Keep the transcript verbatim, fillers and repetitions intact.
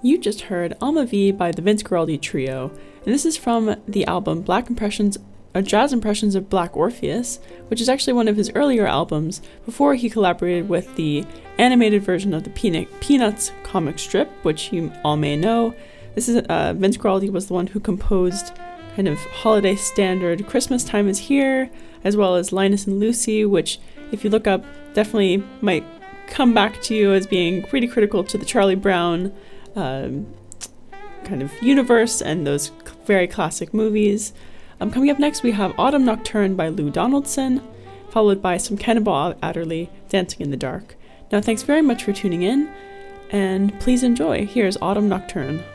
You just heard Alma V by the Vince Guaraldi Trio, and this is from the album Black Impressions, uh, Jazz Impressions of Black Orpheus, which is actually one of his earlier albums before he collaborated with the animated version of the Peanut, Peanuts comic strip, which you all may know. This is uh, Vince Guaraldi was the one who composed kind of holiday standard Christmas Time Is Here, as well as Linus and Lucy, which, if you look up, definitely might come back to you as being pretty critical to the Charlie Brown um, kind of universe and those very classic movies. Um, coming up next, we have Autumn Nocturne by Lou Donaldson, followed by some Cannonball Adderley, Dancing in the Dark. Now, thanks very much for tuning in, and please enjoy. Here's Autumn Nocturne.